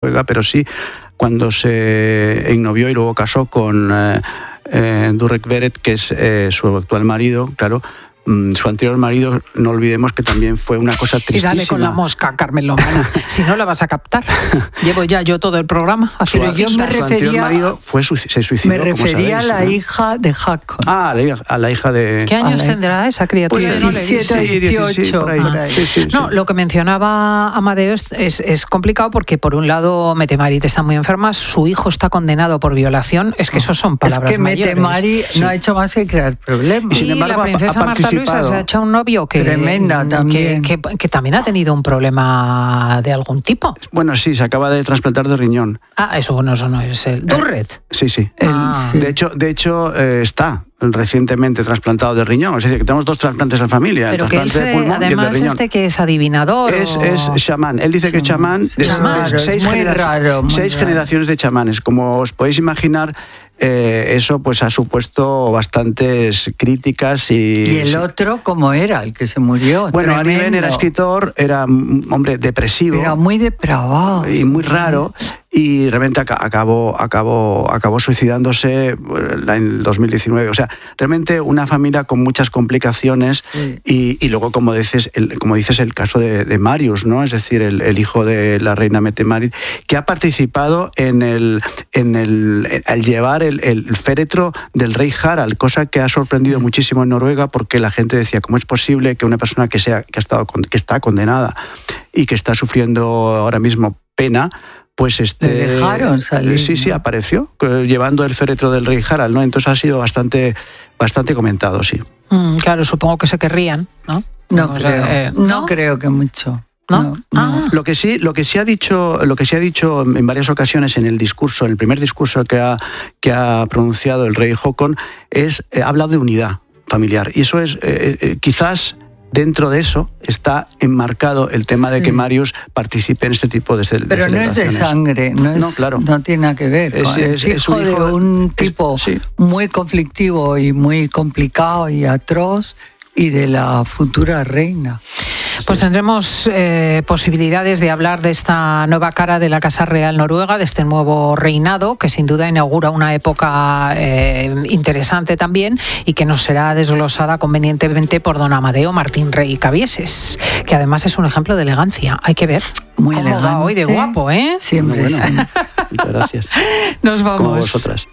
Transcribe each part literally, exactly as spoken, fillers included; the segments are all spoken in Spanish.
pero sí cuando se ennovió y luego casó con eh, eh, Durek Beret, que es eh, su actual marido, claro. Su anterior marido, no olvidemos que también fue una cosa tristísima. Y dale con la mosca, Carmen Lomana, si no la vas a captar. Llevo ya yo todo el programa. Pero yo me su refería, anterior marido fue, se suicidó. Me refería como sabéis, a la ¿no? hija de Hackon. Ah, a la hija, a la hija de... ¿Qué años la... tendrá esa criatura? Pues no diecisiete, dieciocho. Ah. Sí, sí, no, sí. Lo que mencionaba Amadeo es, es, es complicado porque, por un lado, Mette-Marit está muy enferma, su hijo está condenado por violación. Es que esos son palabras Es que mayores. Mette-Marit Sí. no ha hecho más que crear problemas. Y sin embargo, la princesa ha Marta Luisa se ha echado un novio que, Tremenda también. Que, que, que también ha tenido un problema de algún tipo. Bueno, sí, se acaba de trasplantar de riñón. Ah, eso no, eso no es el... Durret. Sí, sí. El- Ah. sí. De hecho, de hecho eh, está recientemente trasplantado de riñón. Es decir, que tenemos dos trasplantes en familia, Pero el que él trasplante de se, pulmón y el de además riñón. este que es adivinador. Es, o... es chamán. Él dice que es chamán. Sí, Es- chamán. es es seis muy genera- raro, muy seis raro. generaciones de chamanes. Como os podéis imaginar, eh, eso pues ha supuesto bastantes críticas y... Y el otro, ¿cómo era? El que se murió. Bueno, Ari Ben Tremendo. era escritor, era un hombre depresivo. Era muy depravado. Y muy raro, y realmente aca- acabó, acabó, acabó suicidándose en el dos mil diecinueve. O sea, realmente una familia con muchas complicaciones. Sí. y, y luego, como dices, el, como dices, el caso de, de Marius, ¿no? Es decir, el, el hijo de la reina Mette-Marit, que ha participado en el, en el, al llevar el, el féretro del rey Harald, cosa que ha sorprendido Sí. muchísimo en Noruega, porque la gente decía, ¿cómo es posible que una persona que, sea, que, ha estado, con- que está condenada y que está sufriendo ahora mismo pena, pues este... Le dejaron salir, Sí, sí, ¿no? apareció, eh, llevando el féretro del rey Harald, ¿no? Entonces ha sido bastante, bastante comentado, sí. Mm, claro, supongo que se querrían, ¿no? No, O sea, creo, eh, no creo que mucho. ¿No? No, Ah. Lo que sí, lo que sí ha dicho, lo que sí ha dicho en varias ocasiones en el discurso, en el primer discurso que ha, que ha pronunciado el rey Haakon, es eh, ha hablado de unidad familiar. Y eso es, eh, eh, quizás dentro de eso está enmarcado el tema de Sí. que Marius participe en este tipo de, ce- de Pero no es de celebraciones. sangre, no, es, No, claro. no tiene nada que ver. Es- con- es- es, es hijo un de hijo- un es- tipo sí. muy conflictivo y muy complicado y atroz, y de la futura reina. Pues tendremos eh, posibilidades de hablar de esta nueva cara de la Casa Real Noruega, de este nuevo reinado, que sin duda inaugura una época eh, interesante también y que nos será desglosada convenientemente por don Amadeo Martín Rey Cabieses, que además es un ejemplo de elegancia. Hay que ver Muy cómo elegante. va hoy de guapo, ¿eh? Siempre. Bueno, sí. muchas gracias. Nos vamos. Como vosotras.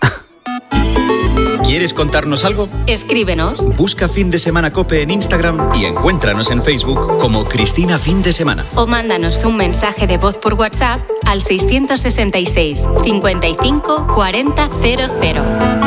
¿Quieres contarnos algo? Escríbenos. Busca Fin de Semana COPE en Instagram y encuéntranos en Facebook como Cristina Fin de Semana. O mándanos un mensaje de voz por WhatsApp al seiscientos sesenta y seis, cincuenta y cinco, cuarenta, cero cero.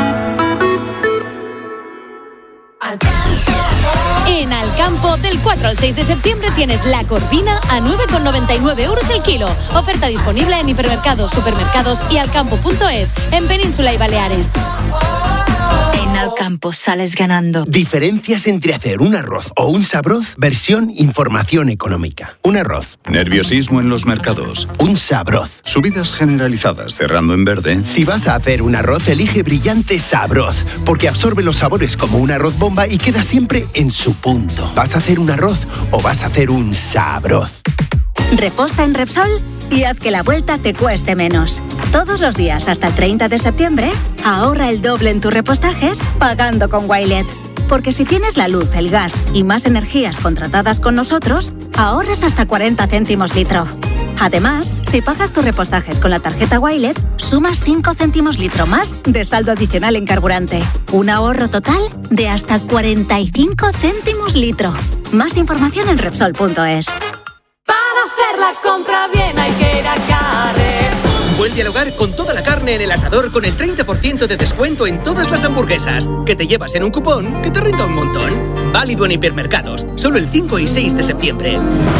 En Alcampo, del cuatro al seis de septiembre tienes la corvina a nueve con noventa y nueve euros el kilo. Oferta disponible en hipermercados, supermercados y alcampo punto es, en Península y Baleares. En Alcampo sales ganando. Diferencias entre hacer un arroz o un sabroz, versión información económica. Un arroz, Nerviosismo en los mercados. un sabroz. Subidas generalizadas cerrando en verde. Si vas a hacer un arroz, elige Brillante Sabroz, porque absorbe los sabores como un arroz bomba y queda siempre en su punto. ¿Vas a hacer un arroz o vas a hacer un sabroz? Reposta en Repsol y haz que la vuelta te cueste menos. Todos los días hasta el treinta de septiembre, ahorra el doble en tus repostajes pagando con Wilet. Porque si tienes la luz, el gas y más energías contratadas con nosotros, ahorras hasta cuarenta céntimos litro. Además, si pagas tus repostajes con la tarjeta Wilet, sumas cinco céntimos litro más de saldo adicional en carburante. Un ahorro total de hasta cuarenta y cinco céntimos litro. Más información en Repsol punto es. Hacer la compra bien hay que ir a Carrer. Vuelve al hogar con toda la carne en el asador con el treinta por ciento de descuento en todas las hamburguesas, que te llevas en un cupón que te renta un montón. Válido en hipermercados, solo el cinco y seis de septiembre.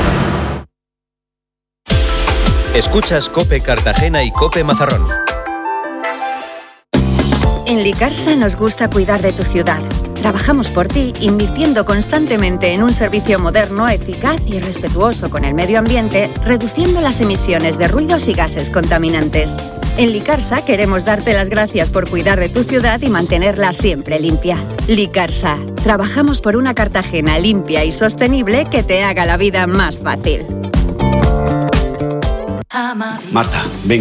Escuchas COPE Cartagena y COPE Mazarrón. En Licarsa nos gusta cuidar de tu ciudad. Trabajamos por ti invirtiendo constantemente en un servicio moderno, eficaz y respetuoso con el medio ambiente, reduciendo las emisiones de ruidos y gases contaminantes. En Licarsa queremos darte las gracias por cuidar de tu ciudad y mantenerla siempre limpia. Licarsa, trabajamos por una Cartagena limpia y sostenible que te haga la vida más fácil. Marta, ven.